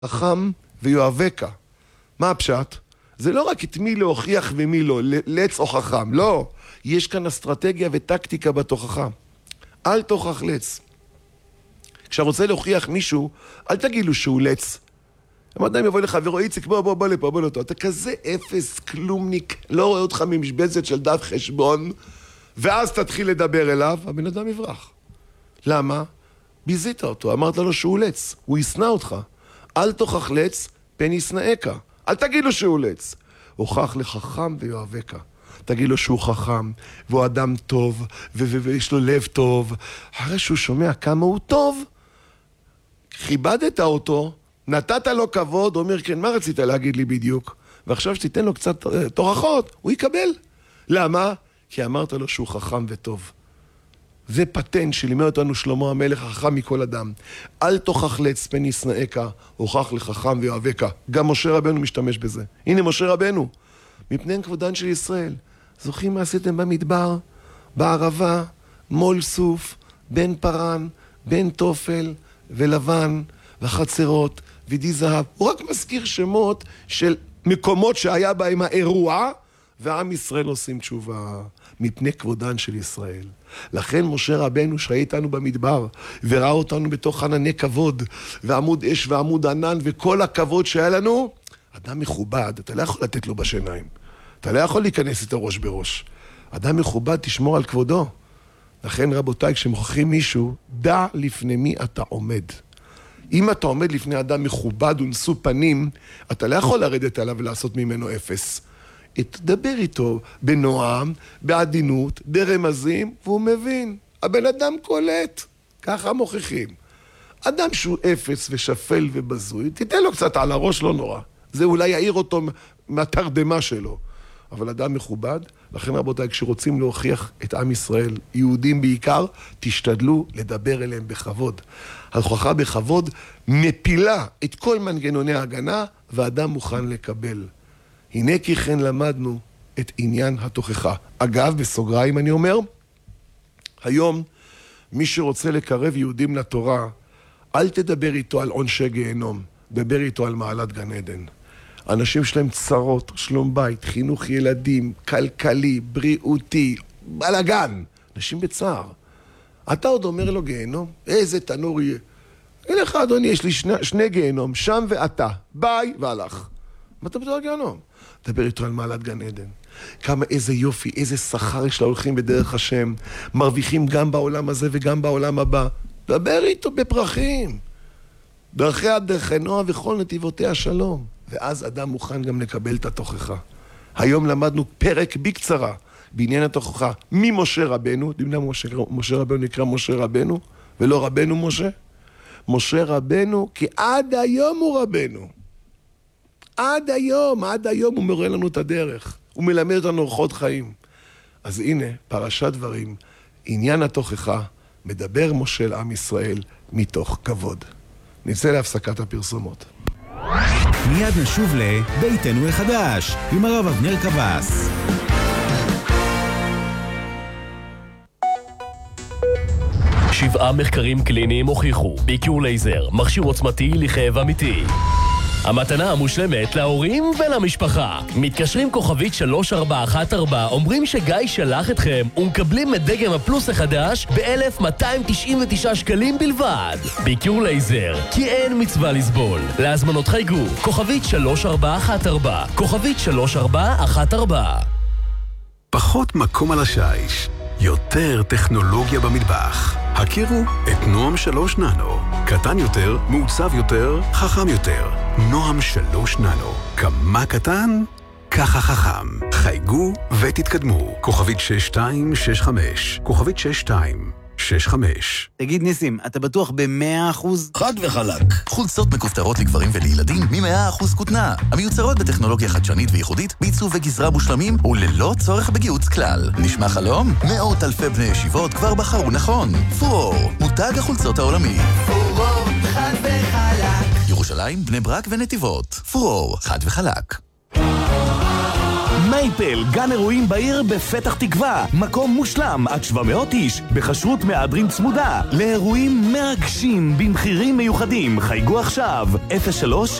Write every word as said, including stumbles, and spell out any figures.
חכם ויואבקה. מה הפשט? זה לא רק את מי להוכיח ומי לא, לץ או חכם, לא. יש כאן אסטרטגיה וטקטיקה בתוכחה. אל תוכח לץ. כשאתה רוצה להוכיח מישהו, אל תגיד לו שהוא לץ. המדעים יבוא לך ורואי איציק, בוא בוא בוא לפה, בוא לפה. אתה כזה אפס, כלומניק, לא רואה אותך ממשבצת של דף חשבון, ואז תתחיל לדבר אליו, הבן אדם יברח. למה? ביזית אותו, אמרת לו שהוא לץ, הוא ישנא אותך. אל תוכח לץ, פן ישנאך. אל תגיד לו שהוא לץ. הוכח לחכם ויואבקה. תגיד לו שהוא חכם, והוא אדם טוב, ו- ו- ויש לו לב טוב. אחרי שהוא שומע כמה הוא טוב, כיבדת אותו, נתת לו כבוד, הוא אומר, כן, מה רצית להגיד לי בדיוק? ועכשיו שתיתן לו קצת uh, תוכחות, הוא יקבל. למה? כי אמרת לו שהוא חכם וטוב. זה פטנט שלימד אותנו שלמה המלך, החכם מכל אדם. אל תוכח לץ פן ישנאך, הוכח לחכם ויואבקה. גם משה רבנו משתמש בזה. הנה משה רבנו, מפני כבודן של ישראל. זוכרים מה עשיתם במדבר, בערבה, מול סוף, בן פרן, בן תופל ולבן וחצרות ודי זהב. הוא רק מזכיר שמות של מקומות שהיה בהם האירוע, ועם ישראל עושים תשובה מפני כבודן של ישראל. לכן משה רבנו שהיה איתנו במדבר וראה אותנו בתוך ענני כבוד ועמוד אש ועמוד ענן וכל הכבוד שהיה לנו, אדם מכובד, אתה לא יכול לתת לו בשיניים, אתה לא יכול להיכנס איתו ראש בראש. אדם מכובד תשמור על כבודו. לכן רבותיי, כשמוכחים מישהו, דע לפני מי אתה עומד. אם אתה עומד לפני אדם מכובד ונשוא פנים, אתה לא יכול לרדת עליו ולעשות ממנו אפס. תדבר איתו בנועם, בעדינות, ברמזים, והוא מבין. הבן אדם קולט, ככה מוכיחים. אדם שהוא אפס ושפל ובזוי, תיתן לו קצת על הראש, לא נורא. זה אולי יעיר אותו מהתרדמה שלו. אבל אדם מכובד, לכן רבותיי, כשרוצים להוכיח את עם ישראל, יהודים בעיקר, תשתדלו לדבר אליהם בכבוד. ההוכחה בכבוד מפילה את כל מנגנוני ההגנה, ואדם מוכן לקבל. הנה כי כן למדנו את עניין התוכחה. אגב, בסוגריים אני אומר, היום מי שרוצה לקרב יהודים לתורה, אל תדבר איתו על עונשי גיהנום, דבר איתו על מעלת גן עדן. אנשים שלהם צרות, שלום בית, חינוך ילדים, כלכלי, בריאותי, בלגן, אנשים בצער. אתה עוד אומר לו גיהנום? איזה תנור יהיה? אין לך אדוני, יש לי שני, שני גיהנום, שם ואתה, ביי והלך. מה אתה בדבר גיהנום? דבר איתו על מעלת גן עדן. כמה איזה יופי, איזה שכר יש להולכים בדרך השם, מרוויחים גם בעולם הזה וגם בעולם הבא. דבר איתו בפרחים. דרכי הדרכי נועה וכל נתיבותיה שלום. ואז אדם מוכן גם לקבל את התוכחה. היום למדנו פרק בקצרה בעניין התוכחה ממשה רבנו. אתם יודעים משה, משה רבנו נקרא משה רבנו ולא רבנו משה? משה רבנו כי עד היום הוא רבנו. עד היום, עד היום הוא מורה לנו את הדרך. הוא מלמד אותנו אורחות חיים. אז הנה, פרשת דברים, עניין התוכחה, מדבר משה לעם ישראל מתוך כבוד. נצא להפסקת הפרסומות. מיד נשוב לביתנו החדש עם הרב אבנר קבס. שבעה מחקרים קליניים הוכיחו ביקור לייזר, מכשיר עוצמתי לכאב אמיתי. המתנה המושלמת להורים ולמשפחה. מתקשרים כוכבית שלוש ארבע אחת ארבע, אומרים שגיא שלח אתכם ומקבלים את דגם הפלוס החדש ב-אלף מאתיים תשעים ותשעה שקלים בלבד. ביקור לייזר, כי אין מצווה לסבול. להזמנות חייגו, כוכבית שלוש ארבע אחת ארבע, כוכבית שלוש ארבע אחת ארבע. פחות מקום על השיש, יותר טכנולוגיה במטבח. הכירו את נועם שלוש ננו. קטן יותר, מעוצב יותר, חכם יותר. נועם שלוש ננו. כמה קטן? ככה חכם. חייגו ותתקדמו. כוכבית שש שתיים שש חמש. כוכבית שש שתיים שש חמש. תגיד ניסים, אתה בטוח ב-מאה אחוז? חד וחלק. חולצות מכופתרות לגברים ולילדים מ-מאה אחוז כותנה. המיוצרות בטכנולוגיה חדשנית וייחודית, בעיצוב וגזרה מושלמים וללא צורך בגיהוץ כלל. נשמע חלום? מאות אלפי בני ישיבות כבר בחרו נכון. פורור, מותג החולצות העולמי. פורור, חד וחלק. ירושלים, בני ברק ונתיבות. פורור, חד וחלק. מייפל, גן אירועים בעיר בפתח תקווה. מקום מושלם עד שבע מאות איש, בחשרות מהדרין צמודה. לאירועים מרגשים במחירים מיוחדים. חייגו עכשיו, אפס שלוש